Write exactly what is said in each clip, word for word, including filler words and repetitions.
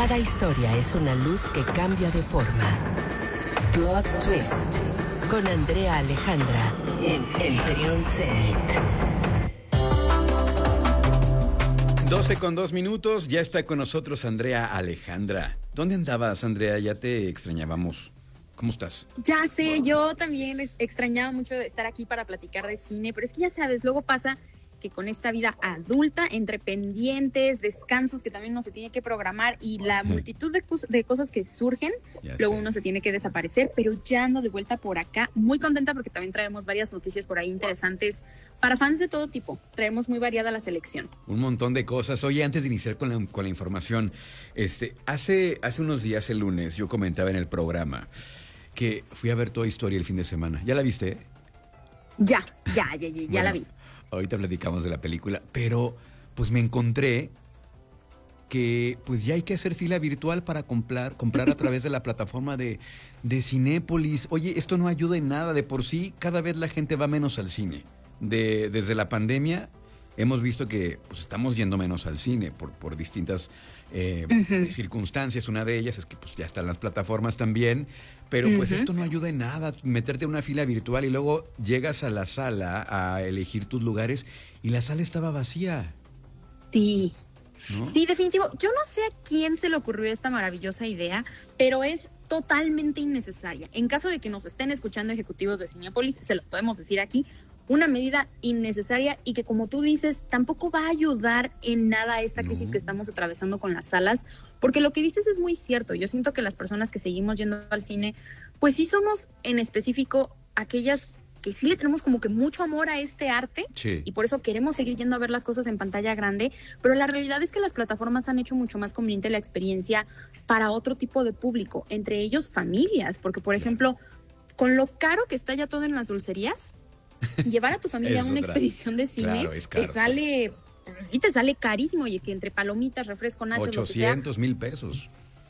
Cada historia es una luz que cambia de forma. Plot Twist con Andrea Alejandra en El Trión Zenit. doce con dos minutos, ya está con nosotros Andrea Alejandra. ¿Dónde andabas, Andrea? Ya te extrañábamos. ¿Cómo estás? Ya sé, yo también extrañaba mucho estar aquí para platicar de cine, pero es que ya sabes, luego pasa que con esta vida adulta, entre pendientes, descansos que también uno se tiene que programar y la multitud de, cos- de cosas que surgen, ya luego sé. Uno se tiene que desaparecer, pero ya ando de vuelta por acá, muy contenta porque también traemos varias noticias por ahí interesantes para fans de todo tipo, traemos muy variada la selección. Un montón de cosas. Oye, antes de iniciar con la, con la información, este, hace, hace unos días, el lunes, yo comentaba en el programa que fui a ver Toy Story el fin de semana. ¿Ya la viste? Ya, ya, ya, ya, ya bueno, la vi. Ahorita platicamos de la película, pero pues me encontré que pues ya hay que hacer fila virtual para comprar, comprar a través de la plataforma de, de Cinépolis. Oye, esto no ayuda en nada. De por sí, cada vez la gente va menos al cine. De, desde la pandemia hemos visto que pues estamos yendo menos al cine por, por distintas eh, uh-huh. circunstancias. Una de ellas es que pues ya están las plataformas también, pero pues uh-huh. esto no ayuda en nada, meterte en una fila virtual y luego llegas a la sala a elegir tus lugares y la sala estaba vacía. Sí, ¿no? Sí, definitivo. Yo no sé a quién se le ocurrió esta maravillosa idea, pero es totalmente innecesaria. En caso de que nos estén escuchando ejecutivos de Cinépolis, se los podemos decir aquí, una medida innecesaria y que, como tú dices, tampoco va a ayudar en nada a esta crisis no. que estamos atravesando con las salas, porque lo que dices es muy cierto. Yo siento que las personas que seguimos yendo al cine, pues sí somos en específico aquellas que sí le tenemos como que mucho amor a este arte sí. y por eso queremos seguir yendo a ver las cosas en pantalla grande, pero la realidad es que las plataformas han hecho mucho más conveniente la experiencia para otro tipo de público, entre ellos familias, porque por ejemplo, con lo caro que está ya todo en las dulcerías, llevar a tu familia a una otra. expedición de cine claro, caro, te sale sí. y te sale carísimo, oye, que entre palomitas, refresco, nachos, ochocientos mil pesos.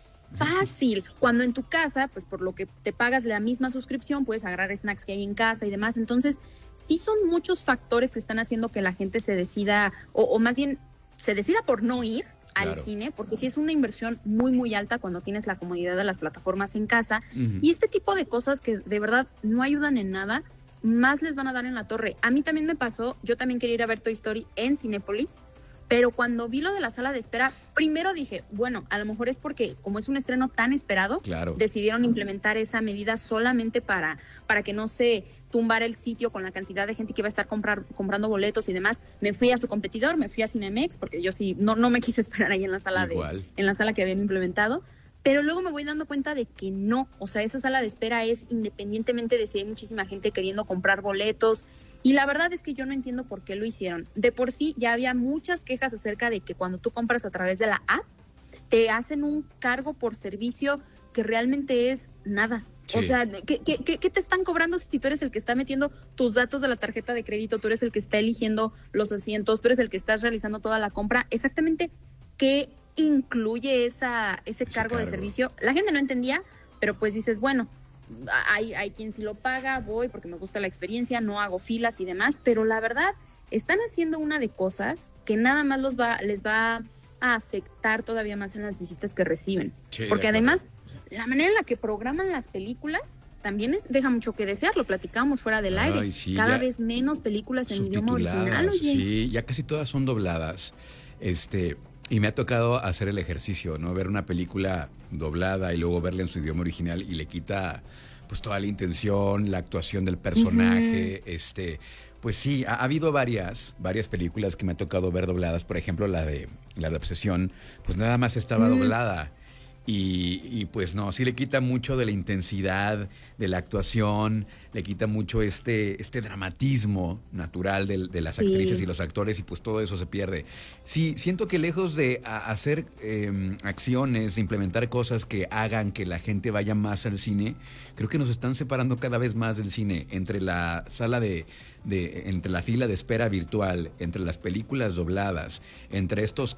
Fácil. Cuando en tu casa, pues por lo que te pagas la misma suscripción, puedes agarrar snacks que hay en casa y demás. Entonces, sí son muchos factores que están haciendo que la gente se decida, o, o más bien, se decida por no ir al claro. cine, porque sí es una inversión muy, muy alta cuando tienes la comodidad de las plataformas en casa. Uh-huh. Y este tipo de cosas que de verdad no ayudan en nada, más les van a dar en la torre. A mí también me pasó, yo también quería ir a ver Toy Story en Cinépolis, pero cuando vi lo de la sala de espera, primero dije, bueno, a lo mejor es porque como es un estreno tan esperado, claro. decidieron implementar esa medida solamente para, para que no se tumbara el sitio con la cantidad de gente que iba a estar comprar, comprando boletos y demás. Me fui a su competidor, me fui a Cinemex, porque yo sí, no, no me quise esperar ahí en la sala Igual. de, en la sala que habían implementado. Pero luego me voy dando cuenta de que no, o sea, esa sala de espera es independientemente de si hay muchísima gente queriendo comprar boletos, y la verdad es que yo no entiendo por qué lo hicieron. De por sí ya había muchas quejas acerca de que cuando tú compras a través de la app, te hacen un cargo por servicio que realmente es nada. Sí. O sea, ¿qué, qué, ¿qué te están cobrando si tú eres el que está metiendo tus datos de la tarjeta de crédito, tú eres el que está eligiendo los asientos, tú eres el que estás realizando toda la compra? Exactamente, ¿qué incluye esa, ese, ese cargo, cargo de servicio? La gente no entendía, pero pues dices, bueno, hay, hay quien sí lo paga, voy porque me gusta la experiencia, no hago filas y demás, pero la verdad, están haciendo una de cosas que nada más los va, les va a afectar todavía más en las visitas que reciben. Sí, porque además, la manera en la que programan las películas también es, deja mucho que desear, lo platicamos fuera del Ay, aire. Sí, Cada vez menos películas en idioma original. Oye. Sí, ya casi todas son dobladas. Este... Y me ha tocado hacer el ejercicio, ¿no? Ver una película doblada y luego verla en su idioma original y le quita pues toda la intención, la actuación del personaje, uh-huh. este, pues sí, ha, ha habido varias, varias películas que me ha tocado ver dobladas, por ejemplo la de la de Obsesión, pues nada más estaba uh-huh. doblada. Y, y pues no, sí le quita mucho de la intensidad de la actuación, le quita mucho este, este dramatismo natural de, de las actrices sí. y los actores, y pues todo eso se pierde. Sí, siento que lejos de a, hacer eh, acciones, implementar cosas que hagan que la gente vaya más al cine, creo que nos están separando cada vez más del cine, entre la sala de, de entre la fila de espera virtual, entre las películas dobladas, entre estos